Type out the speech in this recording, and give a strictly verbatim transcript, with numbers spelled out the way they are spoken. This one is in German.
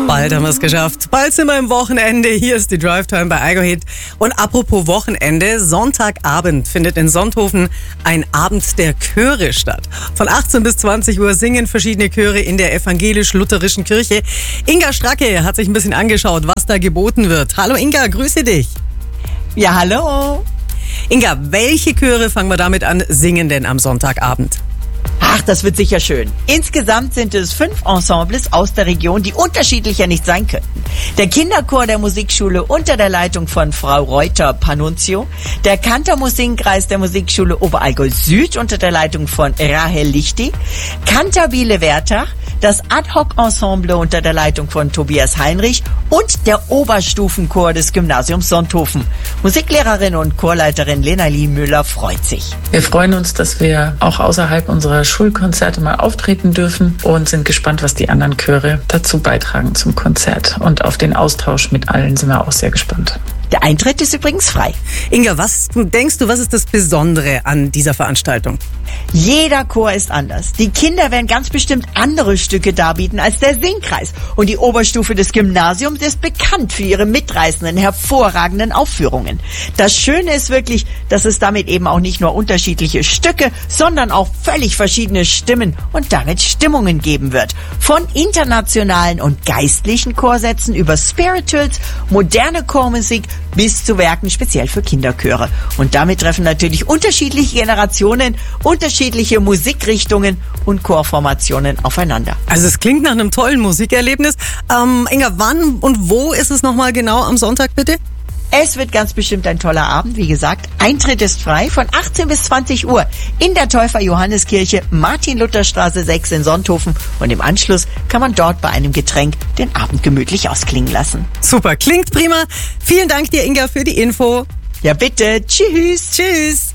Bald haben wir es geschafft. Bald sind wir im Wochenende. Hier ist die Drive Time bei Eigo Hit. Und apropos Wochenende, Sonntagabend findet in Sonthofen ein Abend der Chöre statt. Von achtzehn bis zwanzig Uhr singen verschiedene Chöre in der evangelisch-lutherischen Kirche. Inga Stracke hat sich ein bisschen angeschaut, was da geboten wird. Hallo Inga, grüße dich. Ja, hallo. Inga, welche Chöre, fangen wir damit an, singen denn am Sonntagabend? Ach, das wird sicher schön. Insgesamt sind es fünf Ensembles aus der Region, die unterschiedlicher nicht sein könnten. Der Kinderchor der Musikschule unter der Leitung von Frau Reuter Panunzio, der Kantermusikkreis der Musikschule Oberallgäu Süd unter der Leitung von Rahel Lichti, Cantabile Wertach, das Ad-Hoc-Ensemble unter der Leitung von Tobias Heinrich und der Oberstufenchor des Gymnasiums Sonthofen. Musiklehrerin und Chorleiterin Lena-Lie Müller freut sich. Wir freuen uns, dass wir auch außerhalb unserer Schulkonzerte mal auftreten dürfen und sind gespannt, was die anderen Chöre dazu beitragen zum Konzert. Und auf den Austausch mit allen sind wir auch sehr gespannt. Der Eintritt ist übrigens frei. Inga, was denkst du, was ist das Besondere an dieser Veranstaltung? Jeder Chor ist anders. Die Kinder werden ganz bestimmt andere Stücke darbieten als der Singkreis. Und die Oberstufe des Gymnasiums ist bekannt für ihre mitreißenden, hervorragenden Aufführungen. Das Schöne ist wirklich, dass es damit eben auch nicht nur unterschiedliche Stücke, sondern auch völlig verschiedene Stimmen und damit Stimmungen geben wird. Von internationalen und geistlichen Chorsätzen über Spirituals, moderne Chormusik bis zu Werken speziell für Kinderchöre. Und damit treffen natürlich unterschiedliche Generationen, unterschiedliche Musikrichtungen und Chorformationen aufeinander. Also es klingt nach einem tollen Musikerlebnis. Ähm, Inga, wann und wo ist es nochmal genau am Sonntag bitte? Es wird ganz bestimmt ein toller Abend, wie gesagt. Eintritt ist frei von achtzehn bis zwanzig Uhr in der Täufer-Johanneskirche, Martin-Luther-Straße sechs in Sonthofen. Und im Anschluss kann man dort bei einem Getränk den Abend gemütlich ausklingen lassen. Super, klingt prima. Vielen Dank dir, Inga, für die Info. Ja bitte, tschüss. Tschüss.